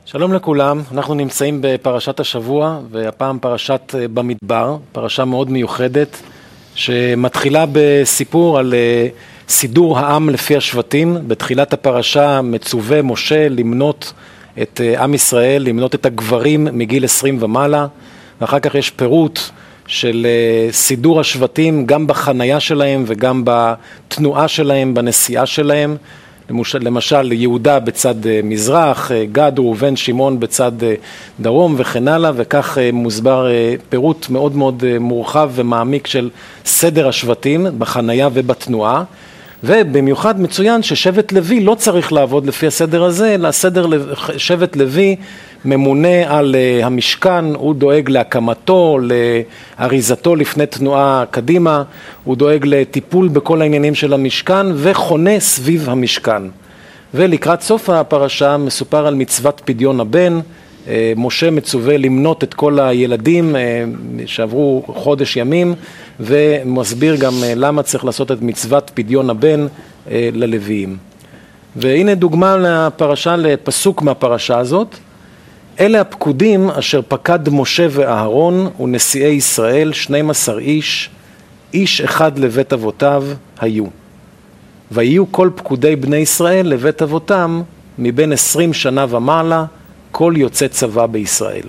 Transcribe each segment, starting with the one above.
שלום לכולם, אנחנו נמצאים בפרשת השבוע, והפעם פרשת במדבר, פרשה מאוד מיוחדת, שמתחילה בסיפור על סידור העם לפי השבטים. בתחילת הפרשה מצווה משה למנות את עם ישראל, למנות את הגברים מגיל 20 ומעלה, ואחר כך יש פירוט של סידור השבטים, גם בחנייה שלהם וגם בתנועה שלהם, בנסיעה שלהם. למשל יהודה בצד מזרח, גד, ראובן, שמעון בצד דרום וכן הלאה, וכך מוסבר פירוט מאוד מאוד מורחב ומעמיק של סדר השבטים בחנייה ובתנועה. ובמיוחד מצוין ששבט לוי לא צריך לעבוד לפי הסדר הזה, אלא שבט לוי ממונה על המשכן, הוא דואג להקמתו, לאריזתו לפני תנועה קדימה, הוא דואג לטיפול בכל העניינים של המשכן וחונה סביב המשכן. ולקראת סוף הפרשה מסופר על מצוות פדיון הבן. משה מצווה למנות את כל הילדים שעברו חודש ימים, ומסביר גם למה צריך לעשות את מצוות פדיון הבן ללוויים. והנה דוגמה לפרשה, לפסוק מהפרשה הזאת. אלה הפקודים אשר פקד משה ואהרון ונשיאי ישראל 12 איש, איש אחד לבית אבותיו היו. ויהיו כל פקודי בני ישראל לבית אבותם מבין 20 שנה ומעלה, כל יוצא צבא בישראל.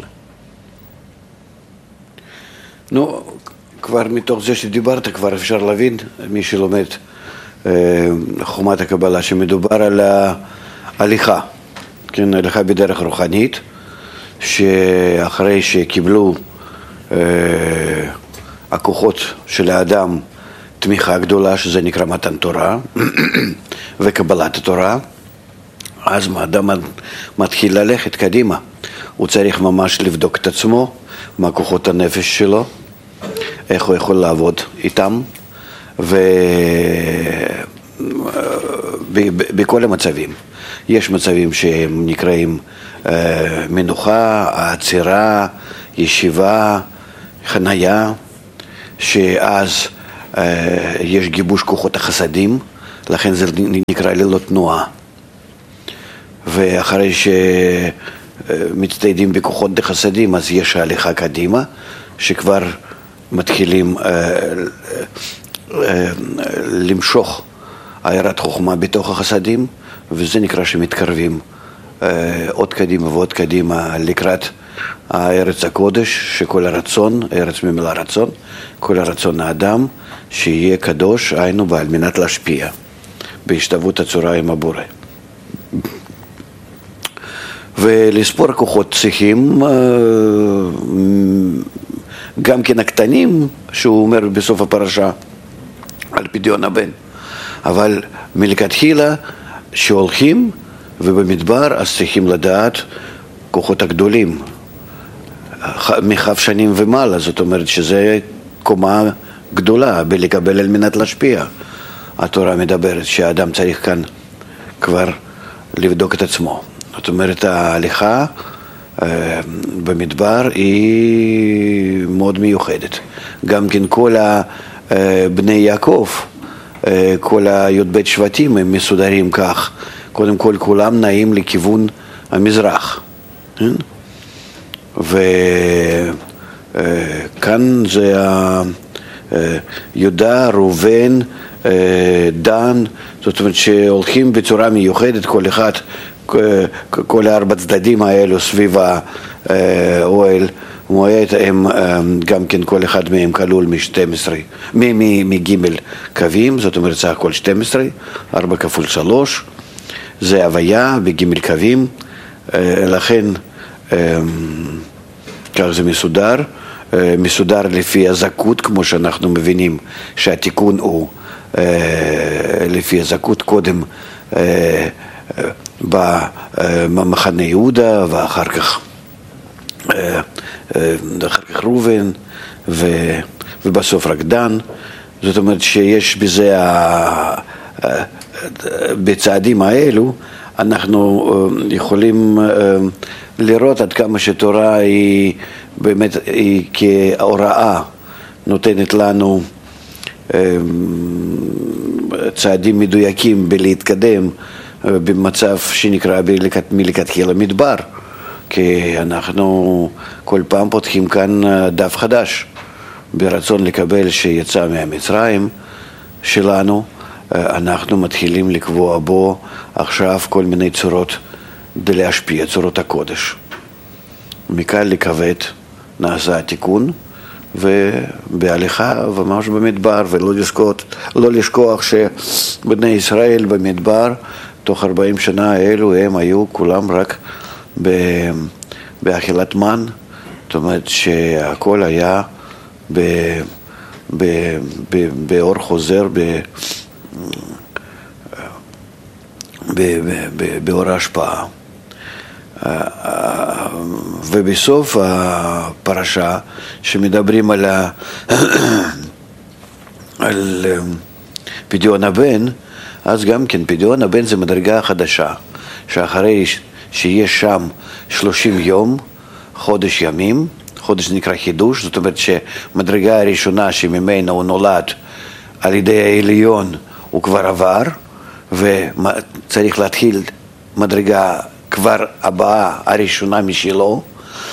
נו, כבר מתוך זה שדיברת, כבר אפשר להבין, מי שלומד חומת הקבלה, שמדובר על ההליכה, כן, הליכה בדרך רוחנית, שאחרי שקיבלו הכוחות של האדם תמיכה גדולה, שזה נקרא מתן תורה, וקבלת התורה, אז האדם מתחיל ללכת קדימה. הוא צריך ממש לבדוק את עצמו, מה כוחות הנפש שלו, איך הוא יכול לעבוד איתם, ובכל המצבים. יש מצבים שהם נקראים מנוחה, עצירה, ישיבה, חנייה, שאז יש גיבוש כוחות החסדים, לכן זה נקרא ללא תנועה. ואחרי שמצטיידים בכוחות דחסדים, אז יש ההליכה קדימה, שכבר מתחילים למשוך הערת חוכמה בתוך החסדים, וזה נקרא שמתקרבים עוד קדימה ועוד קדימה לקראת הארץ הקודש, שכל הרצון, ארץ ממילא רצון, כל הרצון האדם שיהיה קדוש, היינו בה על מנת להשפיע בהשתוות הצורה עם הבורא. ולספור כוחות צריכים גם כן הקטנים, שהוא אומר בסוף הפרשה על פדיון הבן, אבל מלכתחילה שהולכים ובמדבר אז צריכים לדעת כוחות הגדולים מכף שנים ומעלה, זאת אומרת שזה קומה גדולה בלקבל על מנת להשפיע. התורה מדברת שהאדם צריך כאן כבר לבדוק את עצמו. זאת אומרת, ההליכה במדבר היא מאוד מיוחדת. גם כן כל בני יעקב, כל הי"ב שבטים הם מסודרים כך. קודם כל כולם נעים לכיוון המזרח. וכאן זה יהודה, ראובן, דן, זאת אומרת שהולכים בצורה מיוחדת, כל אחד, כל ארבע צדדים האלו סביב האוהל מועד, הם גם כן כל אחד מהם כלול מגימל קווים, זאת אומרת סך הכל 12, 4 כפול 3, זה הוויה בגימל קווים, לכן כך זה מסודר לפי הזכות, כמו שאנחנו מבינים שהתיקון הוא לפי הזכות, קודם במחנה יהודה ואחר כך ראובן ובסוף רק דן. זאת אומרת שיש בזה בצעדים האלו אנחנו יכולים לראות עד כמה שתורה היא באמת היא כהוראה נותנת לנו צעדים מדויקים בלהתקדם במצב שנקרא מלכתחילה מדבר, כי אנחנו כל פעם פותחים כאן דף חדש, ברצון לקבל שיצא מהמצרים שלנו, אנחנו מתחילים לקבוע בו עכשיו כל מיני צורות להשפיע, צורות הקודש. מקל לכבד נעשה התיקון, ובהליכה וממש במדבר, ולא לשכוח שבני ישראל במדבר, תוך 40 שנה האלו הם היו כולם רק באכילת מן, זאת אומרת שהכל היה באור חוזר, באור ההשפעה. ובסוף הפרשה שמדברים על פדיון הבן, אז גם כן פדיון הבן זה מדרגה חדשה, שאחרי שיש שם 30 יום, חודש ימים, חודש נקרא חידוש, זאת אומרת שמדרגה הראשונה שממנה הוא נולד על ידי העליון הוא כבר עבר, וצריך להתחיל מדרגה כבר הבאה הראשונה משלו,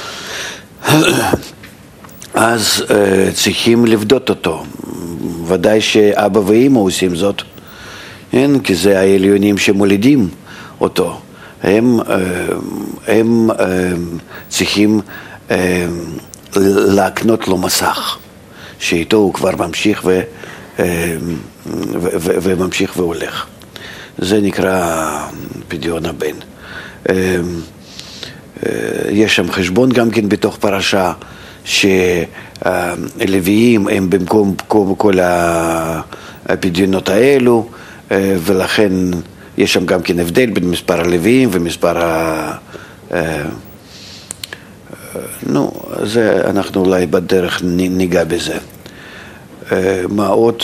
אז צריכים לבדות אותו. ודאי שאבא ואמא עושים זאת, כי זה העליונים שמולידים אותו. הם צריכים להקנות לו מסך, שאיתו הוא כבר ממשיך וממשיך והולך. זה נקרא פדיון הבן. יש שם חשבון גם כן בתוך פרשה שהלוויים הם במקום כל הפדיונות האלו, ולכן יש שם גם כן הבדל בין מספר הלוויים ומספר זה אנחנו אולי בדרך ניגע בזה. מה עוד?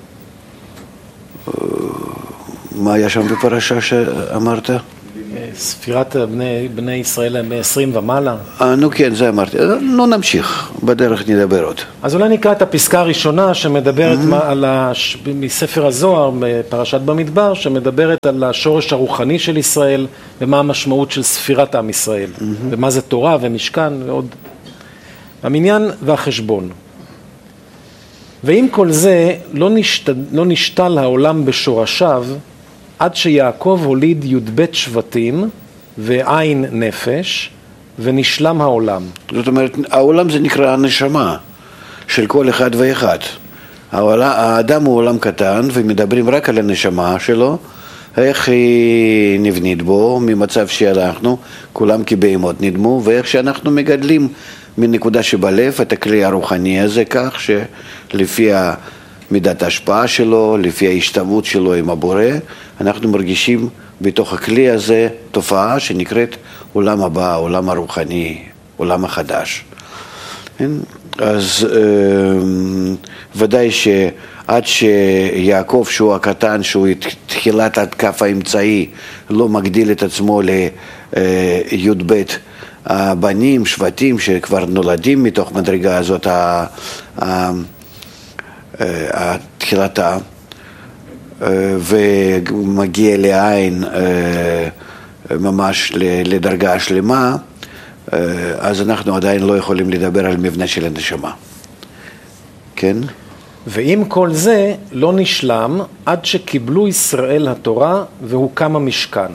מה היה שם בפרשה שאמרת? ספירת בני ישראל מ-20 ומעלה. כן, זה אמרתי. נמשיך, בדרך נדבר עוד. אז אולי נקרא את הפסקה הראשונה שמדברת מספר הזוהר, בפרשת במדבר, שמדברת על השורש הרוחני של ישראל, ומה המשמעות של ספירת עם ישראל, ומה זה תורה ומשכן ועוד. המניין והחשבון. ועם כל זה לא נשתל העולם בשורשיו, עד שיעקב הוליד י"ב שבטים ועין נפש, ונשלם העולם. זאת אומרת, העולם זה נקרא הנשמה של כל אחד ואחד. האדם הוא עולם קטן, ומדברים רק על הנשמה שלו, איך היא נבנית בו, ממצב שאנחנו, כולם כבהמות נדמו, ואיך שאנחנו מגדלים מנקודה שבלב את הכלי הרוחני הזה, כך שלפי מידת ההשפעה שלו, לפי ההשתוות שלו עם הבורא, אנחנו מרגישים בתוך הכלי הזה תופעה שנקראת עולם הבא, עולם הרוחני, עולם החדש. אז ודאי שעד שיעקב שהוא הקטן, שהוא תחילת הכף האמצעי, לא מגדיל את עצמו לי"ב הבנים, שבטים שכבר נולדים מתוך מדרגה הזאת, התחילתה, ומגיע לעין ממש לדרגה שלמה, אז אנחנו עדיין לא יכולים לדבר על מבנה של הנשמה. כן? ועם כל זה לא נשלם עד שקיבלו ישראל התורה והוקם המשכן.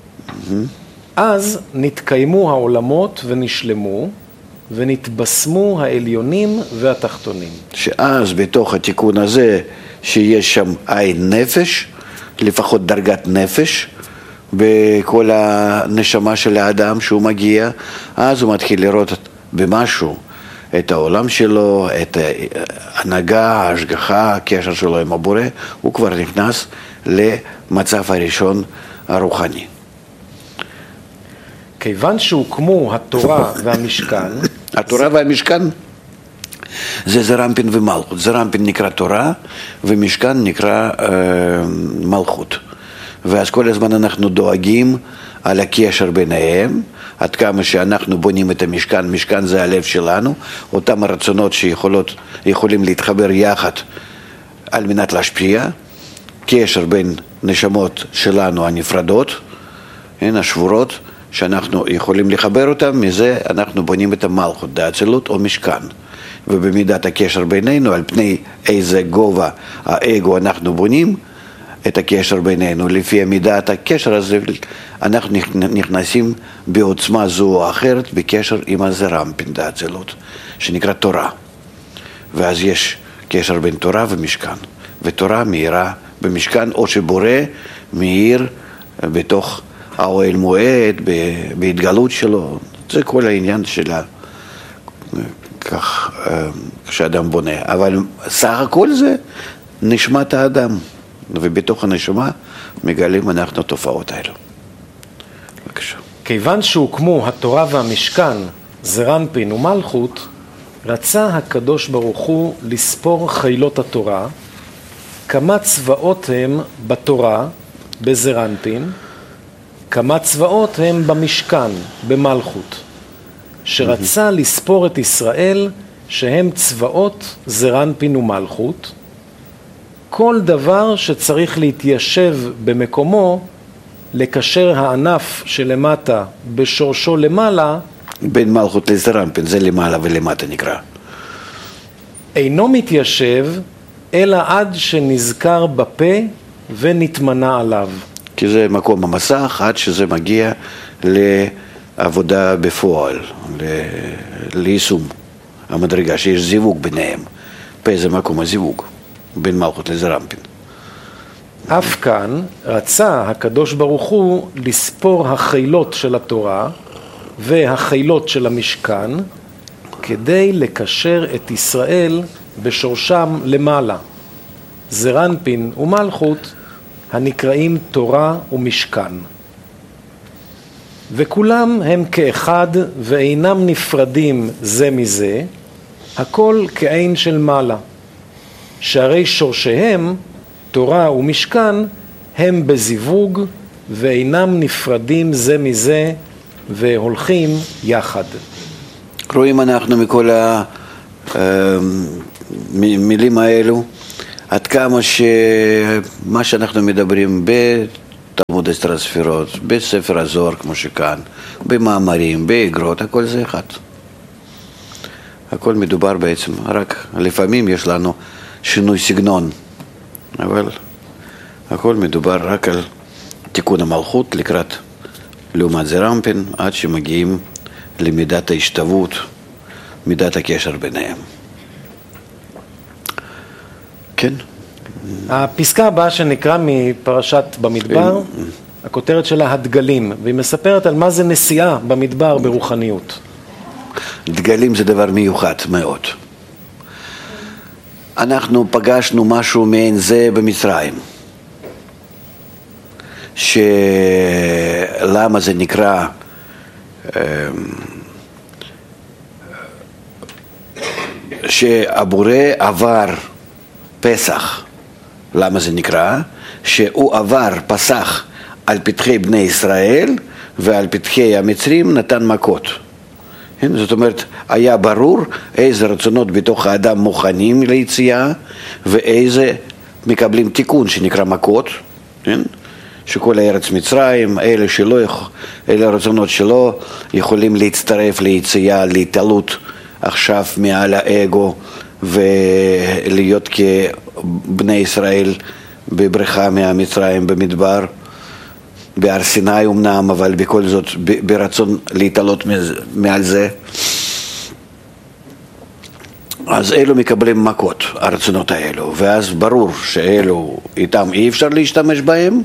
אז נתקיימו העולמות ונשלמו, ונתבשמו העליונים והתחתונים. שאז בתוך התיקון הזה, שיש שם עין נפש, לפחות דרגת נפש, בכל הנשמה של האדם שהוא מגיע, אז הוא מתחיל לראות במשהו את העולם שלו, את ההנהגה, ההשגחה, הקשר שלו עם הבורא, הוא כבר נכנס למצב הראשון הרוחני. כיוון שהוקמו התורה והמשכן, התורה והמשכן זה זרמפין ומלכות. זרמפין נקרא תורה ומשכן נקרא מלכות. ואז כל הזמן אנחנו דואגים על הקשר ביניהם, עד כמה שאנחנו בונים את המשכן. משכן זה הלב שלנו, אותם הרצונות שיכולים להתחבר יחד על מנת להשפיע, קשר בין נשמות שלנו הנפרדות, השבורות, שאנחנו יכולים לחבר אותם, מזה אנחנו בונים את המלכות, דאצילות או משכן. ובמידת הקשר בינינו, על פני איזה גובה האגו אנחנו בונים את הקשר בינינו, לפי מידת הקשר הזה אנחנו נכנסים בעוצמה זו או אחרת בקשר עם הזרמפין דאצילות, שנקרא תורה. ואז יש קשר בין תורה ומשכן, ותורה מאירה במשכן, או שבורא מאיר בתוך האוהל מועד, בהתגלות שלו. זה כל העניין שלה, כך כשאדם בונה. אבל סך הכל זה נשמת האדם, ובתוך הנשמה מגלים אנחנו תופעות האלו. בבקשה. כיוון שהוקמו התורה והמשכן, זרנפין ומלכות, רצה הקדוש ברוך הוא לספור חילות התורה, כמה צבאות הם בתורה, בזרנפין, כמה צבאות הם במשכן, במלכות, שרצה לספור את ישראל שהם צבאות זרנפין ומלכות, כל דבר שצריך להתיישב במקומו, לקשר הענף שלמטה בשורשו למעלה, בין מלכות לזרנפין, זה למעלה ולמטה נקרא. אינו מתיישב, אלא עד שנזכר בפה ונתמנה עליו. כי זה מקום המסך, עד שזה מגיע לעבודה בפועל, ליישום המדרגה, שיש זיווג ביניהם. פה זה מקום הזיווג, בין מלכות לזרנפין. אף כאן רצה הקדוש ברוך הוא לספור החילות של התורה והחילות של המשכן, כדי לקשר את ישראל בשורשם למעלה, זרנפין ומלכות, הנקראים תורה ומשכן. וכולם הם כאחד ואינם נפרדים זה מזה, הכל כעין של מעלה, שהרי שורשיהם, תורה ומשכן, הם בזיווג ואינם נפרדים זה מזה והולכים יחד. רואים אנחנו מכל המילים האלו, עד כמה שמה שאנחנו מדברים בתלמוד עשר הספירות, בספר הזוהר כמו שכאן, במאמרים, באגרות, הכל זה אחד. הכל מדובר בעצם, רק לפעמים יש לנו שינוי סגנון, אבל הכל מדובר רק על תיקון המלכות לקראת לעומת זרנפין, עד שמגיעים למידת ההשתוות, מידת הקשר ביניהם. כן? הפסקה הבאה שנקרא מפרשת במדבר, הכותרת שלה הדגלים, והיא מספרת על מה זה נסיעה במדבר ברוחניות. דגלים זה דבר מיוחד מאוד. אנחנו פגשנו משהו מעין זה במצרים. שלמה זה נקרא שהבורא עבר פסח. למה זה נקרא? שהוא עבר פסח על פתחי בני ישראל ועל פתחי המצרים נתן מכות. זאת אומרת, היה ברור איזה רצונות בתוך האדם מוכנים ליציאה ואיזה מקבלים תיקון שנקרא מכות. שכל הארץ מצרים, אלה הרצונות שלו יכולים להצטרף ליציאה, להתעלות עכשיו מעל האגו ולהיות כבני ישראל בבריכה מהמצרים במדבר, בהר סיני אמנם, אבל בכל זאת ברצון להתעלות מעל זה. אז אלו מקבלים מכות, הרצונות האלו, ואז ברור שאלו איתם אי אפשר להשתמש בהם,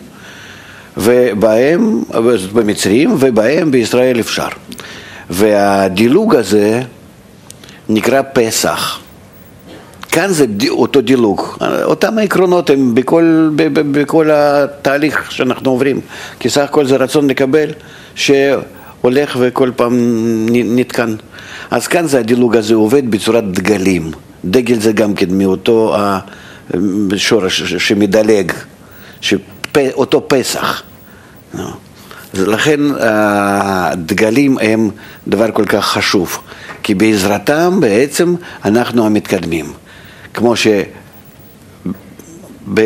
ובהם במצרים ובהם בישראל אפשר. והדילוג הזה נקרא פסח. כאן זה אותו דילוג. אותם העקרונות הם בכל התהליך שאנחנו עוברים. כי סך הכל זה רצון לקבל שהולך וכל פעם נתקן. אז כאן זה הדילוג הזה עובד בצורת דגלים. דגל זה גם כן מאותו שורש שמדלג, אותו פסח. לכן הדגלים הם דבר כל כך חשוב, כי בעזרתם בעצם אנחנו המתקדמים. כמו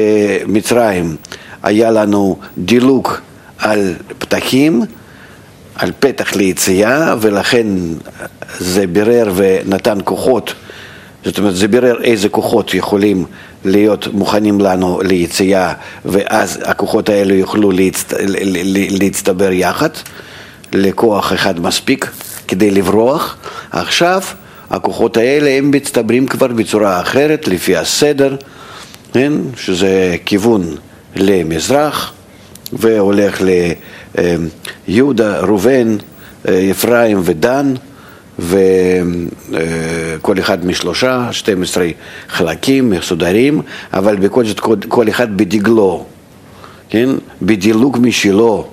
שבמצרים היה לנו דילוג על פתחים, על פתח ליציאה, ולכן זה בירר ונתן כוחות, זאת אומרת זה בירר איזה כוחות יכולים להיות מוכנים לנו ליציאה, ואז הכוחות האלו יוכלו להצטבר יחד, לכוח אחד מספיק כדי לברוח. עכשיו הכוחות האלה הם מצטברים כבר בצורה אחרת לפי הסדר, כן? שזה כיוון למזרח, והולך ליהודה, ראובן, אפרים ודן, וכל אחד משלושה, 12 חלקים מסודרים, אבל בכל זאת כל אחד בדגלו, כן? בדילוג משלו,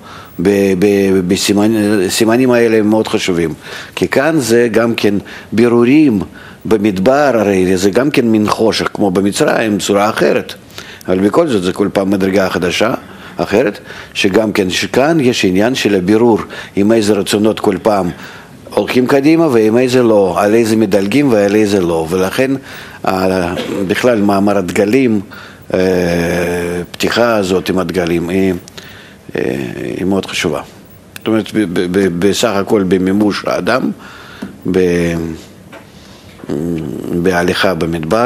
בסימנים האלה הם מאוד חשובים, כי כאן זה גם כן בירורים במדבר, הרי זה גם כן מין חושך כמו במצרים, צורה אחרת, אבל בכל זאת זה כל פעם מדרגה חדשה אחרת, שגם כן שכאן יש עניין של הבירור עם איזה רצונות כל פעם הולכים קדימה ועם איזה לא, על איזה מדלגים ועל איזה לא, ולכן בכלל מאמר הדגלים, פתיחה הזאת עם הדגלים היא מאוד חשובה. זאת אומרת בסך הכל במימוש האדם, בהליכה במדבר,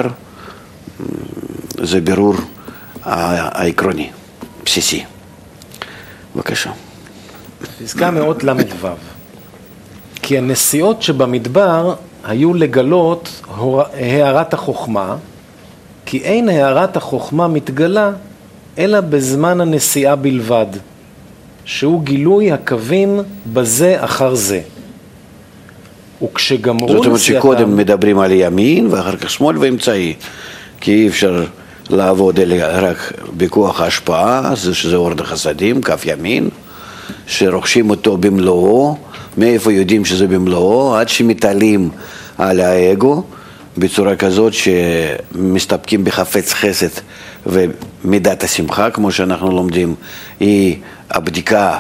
זה בירור העקרוני, בסיסי. בבקשה. פסקה מאוד למדוו. כי הנסיעות שבמדבר היו לגלות הערת החוכמה, כי אין הערת החוכמה מתגלה אלא בזמן הנסיעה בלבד, שהוא גילוי הקווים בזה אחר זה. וכשגמרו זאת אומרת שקודם מדברים על ימין ואחר כך שמאל ואמצעי, כי אי אפשר לעבוד רק בכוח ההשפעה, שזה אור החסדים, כף ימין, שרוכשים אותו במלואו. מאיפה יודעים שזה במלואו? עד שמתעלים על האגו בצורה כזאת שמסתפקים בחפץ חסד ומידת השמחה, כמו שאנחנו לומדים, היא הבדיקה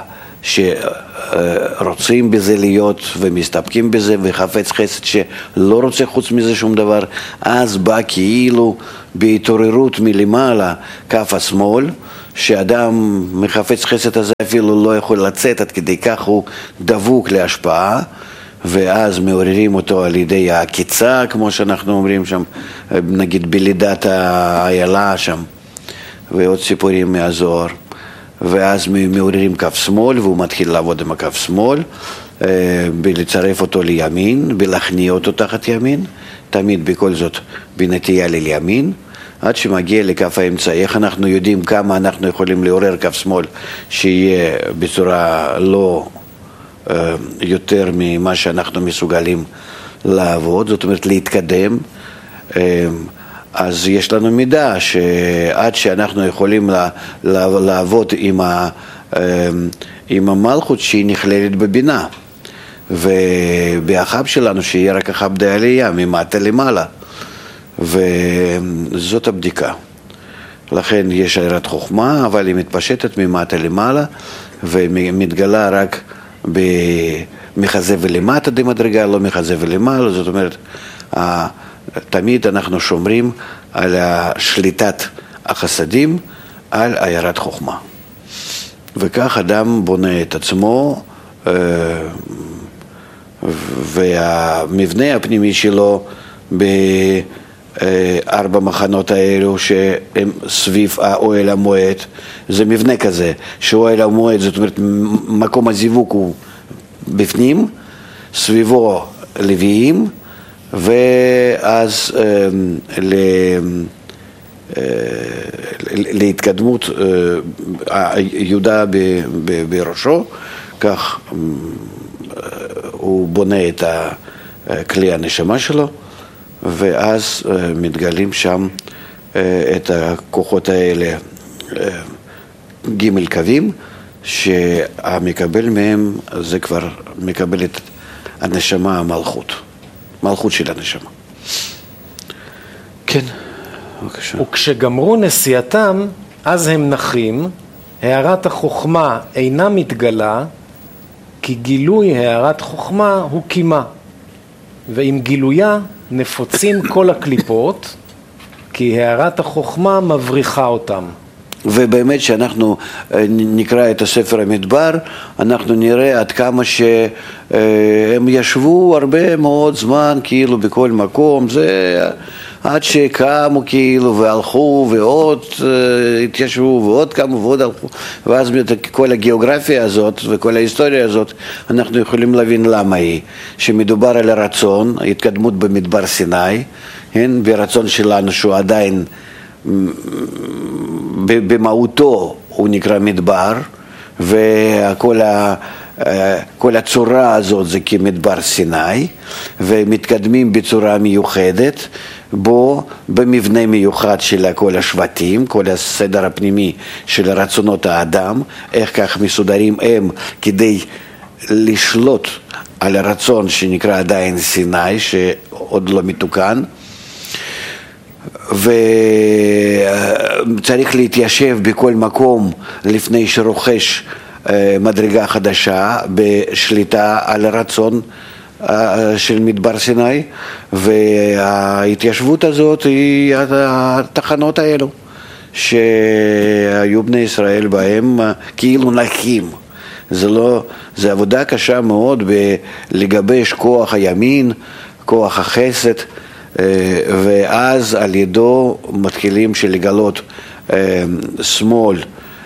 שרוצים בזה להיות ומסתפקים בזה, וחפץ חסד שלא רוצה חוץ מזה שום דבר, אז בא כאילו בהתעוררות מלמעלה כף השמאל, שאדם מחפץ חסד הזה אפילו לא יכול לצאת, עד כדי כך הוא דבוק להשפעה, ואז מעוררים אותו על ידי העקיצה, כמו שאנחנו אומרים שם, נגיד בלידת האיילה שם, ועוד סיפורים מהזוהר, ואז מעוררים כף שמאל, והוא מתחיל לעבוד עם הכף שמאל, בלצרף אותו לימין, בלהכניע אותו תחת ימין, תמיד בכל זאת בנטייה לימין, עד שמגיע לכף האמצעי. איך אנחנו יודעים כמה אנחנו יכולים לעורר כף שמאל שיהיה בצורה לא יותר ממה שאנחנו מסוגלים לעבוד, זאת אומרת להתקדם, אז יש לנו מידע שעד שאנחנו יכולים לעבוד עם המלכות שהיא נכללת בבינה, ובאחב שלנו שיהיה רק אחב דעלייה ממטה למעלה, וזאת הבדיקה. לכן יש הערת חוכמה, אבל היא מתפשטת ממטה למעלה ומתגלה רק מחזה ולמטה דמדרגה, לא מחזה ולמעלה. זאת אומרת, תמיד אנחנו שומרים על שליטת החסדים על הערת חוכמה, וכך אדם בונה את עצמו, והמבנה הפנימי שלו בארבע מחנות האלו שהם סביב האוהל המועד, זה מבנה כזה שאוהל המועד, זאת אומרת מקום הזיווג הוא בפנים, סביבו לוויים, ואז להתקדמות יהודה בראשו, כך הוא בונה את כלי הנשמה שלו, ואז מתגלים שם את הכוחות האלה, ג' קווים, שהמקבל מהם זה כבר מקבל את הנשמה, המלכות, מלכות של הנשמה. כן, בבקשה. וכשגמרו נסיעתם, אז הם נחים, הערת החוכמה אינה מתגלה, כי גילוי הערת חוכמה הוא קימה, ועם גילויה נפוצים כל הקליפות, כי הערת החוכמה מבריחה אותם. ובאמת שאנחנו נקרא את הספר המדבר, אנחנו נראה עד כמה שהם ישבו הרבה מאוד זמן כאילו בכל מקום, זה עד שקמו כאילו והלכו ועוד התיישבו ועוד קמו ועוד הלכו, ואז כל הגיאוגרפיה הזאת וכל ההיסטוריה הזאת אנחנו יכולים להבין למה היא, שמדובר על הרצון, ההתקדמות במדבר סיני, ברצון שלנו שהוא עדיין במהותו הוא נקרא מדבר, וכל הצורה הזאת זה כמדבר סיני, ומתקדמים בצורה מיוחדת בו, במבנה מיוחד של כל השבטים, כל הסדר הפנימי של רצונות האדם, איך כך מסודרים הם כדי לשלוט על הרצון שנקרא עדיין סיני, שעוד לא מתוקן, וצריך להתיישב בכל מקום לפני שרוכש מדרגה חדשה בשליטה על הרצון של מדבר סיני, וההתיישבות הזאת היא התחנות האלו שהיו בני ישראל בהם כאילו נחים. זה עבודה קשה מאוד לגבש כוח הימין, כוח החסד, ואז על ידו מתחילים לגלות שמאל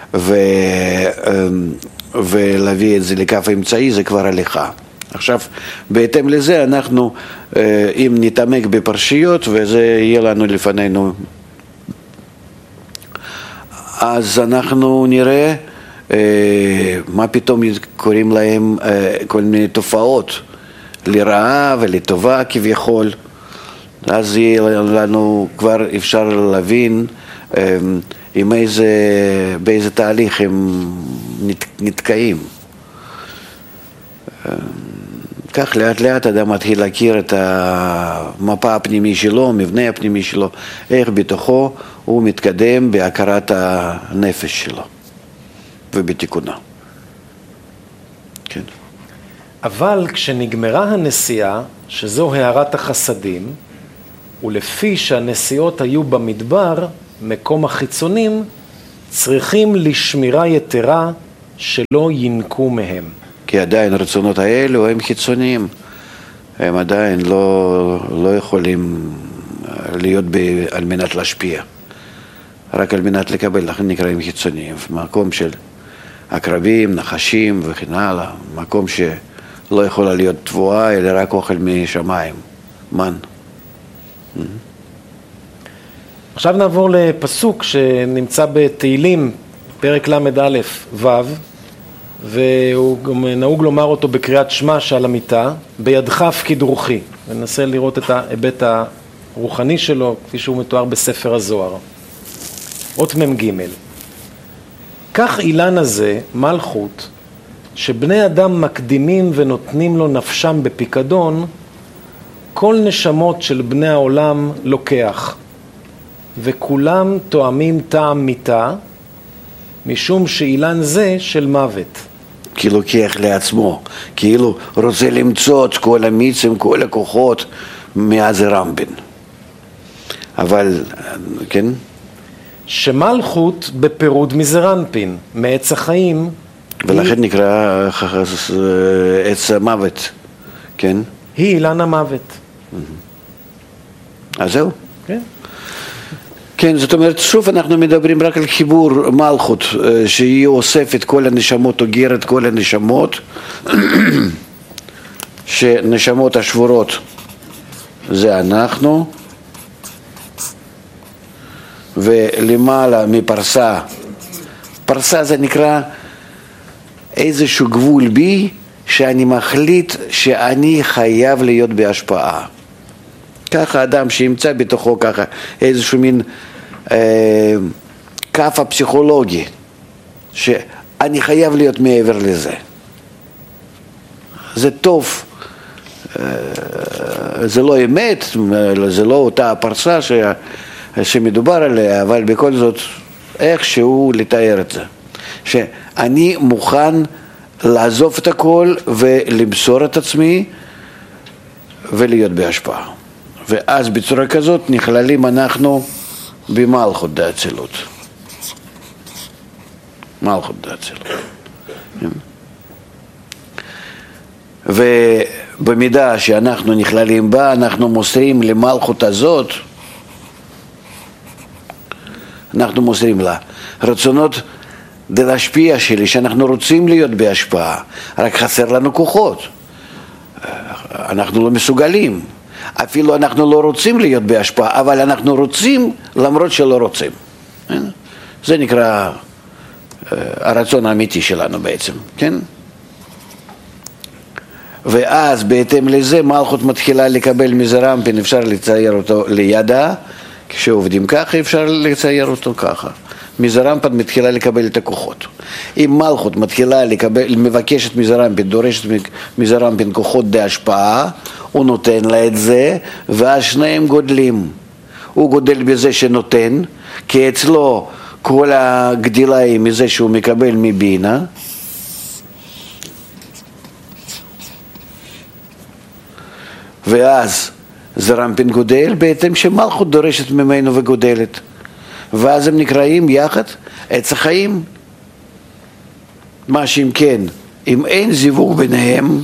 ולהביא את זה לקו האמצעי, זה כבר הליכה. עכשיו, בהתאם לזה אנחנו, אם נתעמק בפרשיות, וזה יהיה לנו לפנינו, אז אנחנו נראה מה פתאום קוראים להם כל מיני תופעות לרעה ולטובה כביכול. אז יהיה לנו כבר אפשר להבין באיזה תהליך הם נתקעים. כך לאט לאט אדם מתחיל להכיר את המפה הפנימי שלו, המבנה הפנימי שלו, איך בתוכו הוא מתקדם בהכרת הנפש שלו ובתיקונה. כן. אבל כשנגמרה הנסיעה, שזו הערת החסדים, ולפי שהנסיעות היו במדבר, מקום החיצונים, צריכים לשמירה יתרה שלא ינקו מהם. כי עדיין הרצונות האלו הם חיצוניים, הם עדיין לא יכולים להיות על מנת להשפיע, רק על מנת לקבל, לכן נקראים חיצוניים. מקום של עקרבים, נחשים וכן הלאה, מקום שלא יכולה להיות תבואה אלא רק אוכל משמיים, מן. עכשיו נעבור לפסוק שנמצא בתהילים, פרק ל"א ו', והוא גם נהוג לומר אותו בקריאת שמע שעל המיטה, בידך הפקיד רוחי. וננסה לראות את ההיבט הרוחני שלו, כפי שהוא מתואר בספר הזוהר. אות מ"ג. כך אילן הזה, מלכות, שבני אדם מקדימים ונותנים לו נפשם בפיקדון, כל נשמות של בני העולם לוקח, וכולם תואמים טעם מיתה, משום שאילן זה של מוות. כי לוקח לעצמו, כאילו רוצה למצוא את כל המיצים, כל הכוחות מהזרמבין. אבל, כן? שמלכות בפירוד מזרנפין, מעץ החיים. ולכן נקרא עץ המוות, כן? היא אילן המוות. אז זהו. כן. כן, זאת אומרת, שוב אנחנו מדברים רק על חיבור מלכות, שהיא אוספת כל הנשמות, אוגרת כל הנשמות, שנשמות השבורות זה אנחנו, ולמעלה מפרסה, פרסה זה נקרא איזשהו גבול בי, שאני מחליט שאני חייב להיות בהשפעה. ככה אדם שימצא בתוכו ככה איזשהו מין קו הפסיכולוגי, שאני חייב להיות מעבר לזה. זה טוב, זה לא אמת, זה לא אותה הפרסה שמדובר עליה, אבל בכל זאת איכשהו לתאר את זה. שאני מוכן לעזוב את הכל ולמסור את עצמי ולהיות בהשפעה. ואז בצורה כזאת נכללים אנחנו במלכות דאצילות. מלכות דאצילות. ובמידה שאנחנו נכללים בה, אנחנו מוסרים למלכות הזאת, אנחנו מוסרים לה רצונות להשפיע שלי, שאנחנו רוצים להיות בהשפעה, רק חסר לנו כוחות, אנחנו לא מסוגלים, אפילו אנחנו לא רוצים להיות בהשפעה, אבל אנחנו רוצים למרות שלא רוצים. זה נקרא הרצון האמיתי שלנו בעצם, כן? ואז בהתאם לזה מלכות מתחילה לקבל מזרמפין, אפשר לצייר אותו לידה, כשעובדים ככה אפשר לצייר אותו ככה. מזרמפין מתחילה לקבל את הכוחות. אם מלכות מתחילה לקבל, מבקשת מזרמפין, דורשת מזרמפין כוחות בהשפעה, הוא נותן לה את זה, ואז שניהם גודלים. הוא גודל בזה שנותן, כי אצלו כל הגדילה היא מזה שהוא מקבל מבינה, ואז זרמפין גודל בהתאם שמלכות דורשת ממנו וגודלת, ואז הם נקראים יחד עץ החיים. מה שאם כן, אם אין זיווג ביניהם,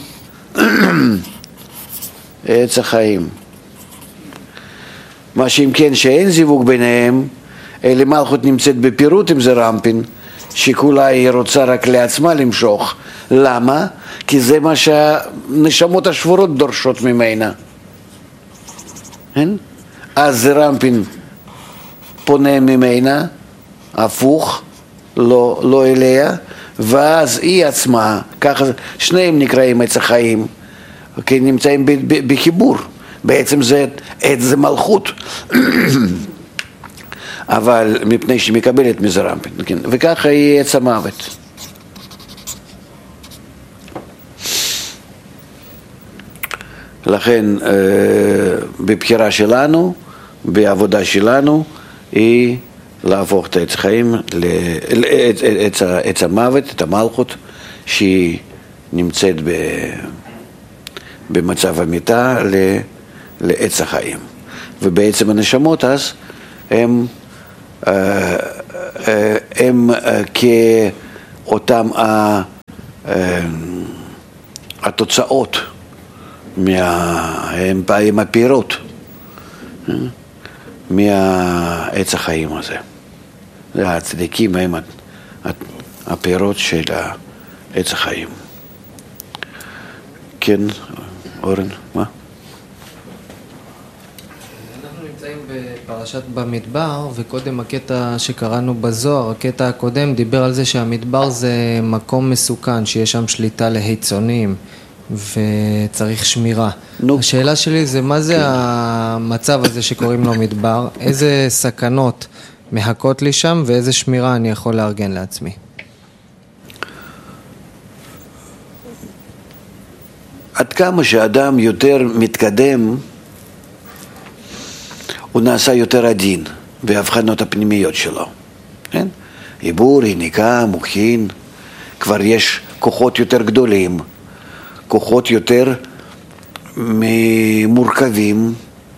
עץ החיים. מה שאם כן שאין זיווג ביניהם, אלה מלכות נמצאת בפירוט עם זרמפין, שכולה היא רוצה רק לעצמה למשוך. למה? כי זה מה שהנשמות השבורות דורשות ממנה. אז זרמפין פונה ממנה, הפוך, לא אליה, ואז היא עצמה, ככה שניהם נקראים עץ החיים, כי נמצאים בחיבור. בעצם זה מלכות, אבל מפני שהיא מקבלת מזרמפין, כן? וככה היא עץ המוות. לכן בבחירה שלנו, בעבודה שלנו, היא להפוך את העץ החיים, עץ המוות, את המלכות, שהיא נמצאת במצב המיטה לעץ החיים. ובעצם הנשמות אז הם כאותם התוצאות, הם הפירות מהעץ החיים הזה. הצדיקים הם הפירות של עץ החיים. כן, אורן, מה? אנחנו נמצאים בפרשת במדבר, וקודם הקטע שקראנו בזוהר, הקטע הקודם דיבר על זה שהמדבר זה מקום מסוכן, שיש שם שליטה להיצונים וצריך שמירה. השאלה שלי זה מה זה המצב הזה שקוראים לו מדבר, איזה סכנות מחכות לי שם ואיזה שמירה אני יכול לארגן לעצמי. עד כמה שאדם יותר מתקדם, הוא נעשה יותר עדין בהבחנות הפנימיות שלו. כן? עיבור, יניקה, מוחין, כבר יש כוחות יותר גדולים, כוחות יותר מורכבים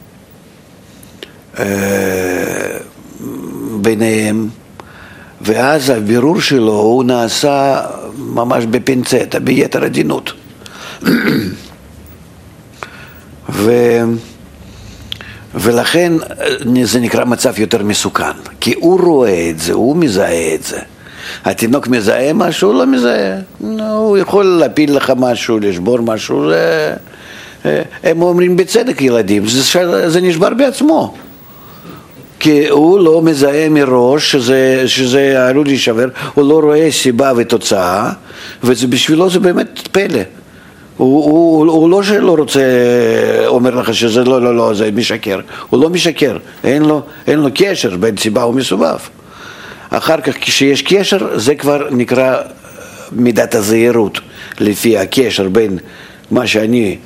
ביניהם, ואז הבירור שלו הוא נעשה ממש בפינצטה, ביתר עדינות. ולכן זה נקרא מצב יותר מסוכן, כי הוא רואה את זה, הוא מזהה את זה. התינוק מזהה משהו, לא מזהה. הוא יכול להפיל לך משהו, לשבור משהו. הם אומרים בצדק ילדים, זה נשבר בעצמו. כי הוא לא מזהה מראש שזה עלול להישבר, הוא לא רואה סיבה ותוצאה, ובשבילו זה באמת פלא. הוא לא שלא רוצה, אומר לך שזה לא, זה משקר. הוא לא משקר, אין לו קשר בין סיבה ומסובב. אחר כך כשיש קשר, זה כבר נקרא מידת הזהירות, לפי הקשר בין מה שאני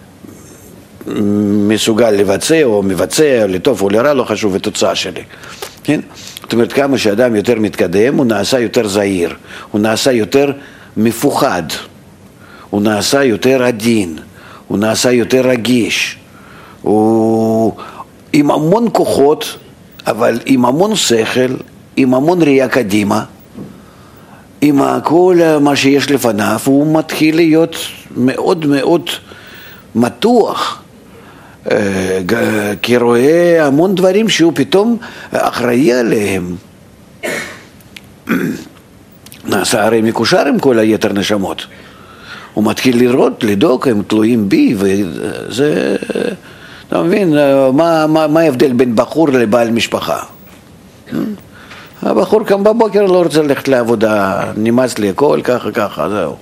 מסוגל לבצע או מבצע, לטוב או לרע, לא חשוב התוצאה שלי. כן? זאת אומרת, כמה שאדם יותר מתקדם, הוא נעשה יותר זהיר, הוא נעשה יותר מפוחד, הוא נעשה יותר עדין, הוא נעשה יותר רגיש, הוא עם המון כוחות, אבל עם המון שכל, עם המון ראייה קדימה, עם כל מה שיש לפניו, הוא מתחיל להיות מאוד מאוד מתוח, כי רואה המון דברים שהוא פתאום אחראי עליהם. נעשה הרי מקושר עם כל היתר נשמות. הוא מתחיל לראות, לדאוג, הם תלויים בי, וזה, אתה מבין, מה ההבדל בין בחור לבעל משפחה? הבחור קם בבוקר, לא רוצה ללכת לעבודה, נמאס לי הכל, ככה, זהו.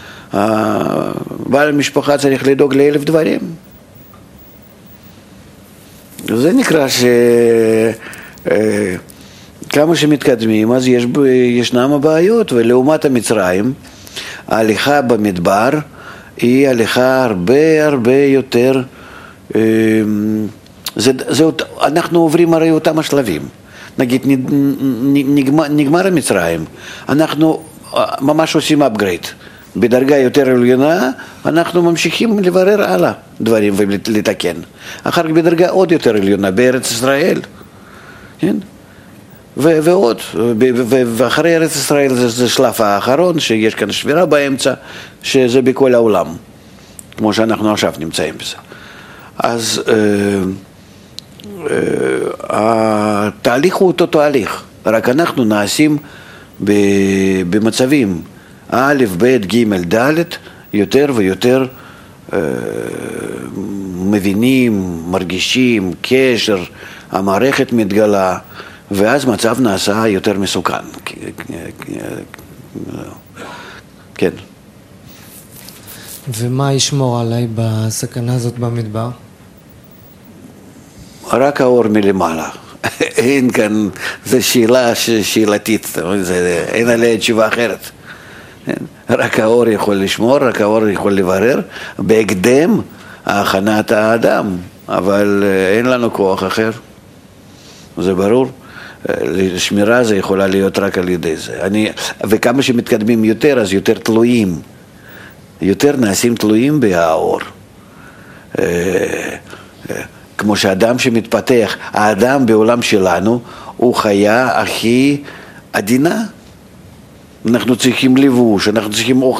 בעל משפחה צריך לדאוג ל1,000 דברים. זה נקרא כמה שמתקדמים, אז ישנם הבעיות, ולעומת המצרים, ההליכה במדבר היא הליכה הרבה יותר, אנחנו עוברים הרי אותם השלבים. נגיד נגמר המצרים, אנחנו ממש עושים upgrade. בדרגה יותר עליונה אנחנו ממשיכים לברר הלאה דברים ולתקן. אחר כך בדרגה עוד יותר עליונה בארץ ישראל. כן? ועוד, ואחרי ארץ ישראל זה שלב האחרון, שיש כאן שבירה באמצע, שזה בכל העולם, כמו שאנחנו עכשיו נמצאים בזה. אז התהליך הוא אותו תהליך, רק אנחנו נעשים במצבים א', ב', ג', ד', יותר ויותר מבינים, מרגישים, קשר, המערכת מתגלה, ואז מצב נעשה יותר מסוכן. כן. ומה ישמור עליי בסכנה הזאת במדבר? רק האור מלמעלה. אין כאן, זו שאלתית, אין עליה תשובה אחרת. רק האור יכול לשמור, רק האור יכול לברר, בהקדם הכנת האדם, אבל אין לנו כוח אחר. זה ברור. שמירה זה יכולה להיות רק על ידי זה. וכמה שמתקדמים יותר, אז יותר תלויים. יותר נעשים תלויים באור. כמו שאדם שמתפתח, האדם בעולם שלנו הוא חיה הכי עדינה. אנחנו צריכים לבוש, אנחנו צריכים אוכל